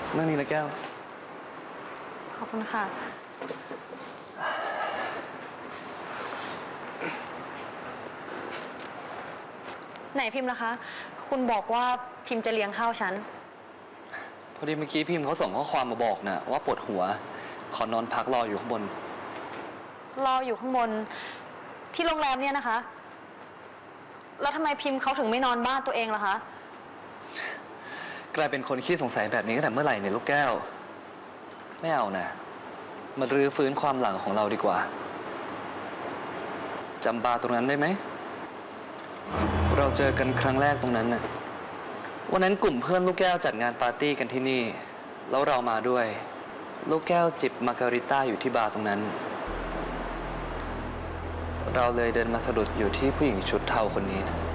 นั่งนี่นะแก้วขอบคุณค่ะไหนพิมพ์ล่ะคะคุณบอกว่าพิมพ์จะเลี้ยงข้าวฉันพอดีเมื่อกี้พิมพ์เขาส่งข้อความมาบอกนะว่าปวดหัวขอนอนพักรออยู่ข้างบนรออยู่ข้างบนที่โรงแรมเนี่ยนะคะแล้วทำไมพิมพ์เขาถึงไม่นอนบ้านตัวเองล่ะคะกลายเป็นคนขี้สงสัยแบบนี้ตั้งแต่เมื่อไหร่เนี่ยลูกแก้วไม่เอานะมารื้อฟื้นความหลังของเราดีกว่าจำบาร์ตรงนั้นได้ไหมเราเจอกันครั้งแรกตรงนั้นน่ะวันนั้นกลุ่มเพื่อนลูกแก้วจัดงานปาร์ตี้กันที่นี่แล้วเรามาด้วยลูกแก้วจิบมาการิต้าอยู่ที่บาร์ตรงนั้นเราเลยเดินมาสะดุดอยู่ที่ผู้หญิงชุดเทาคนนี้นะ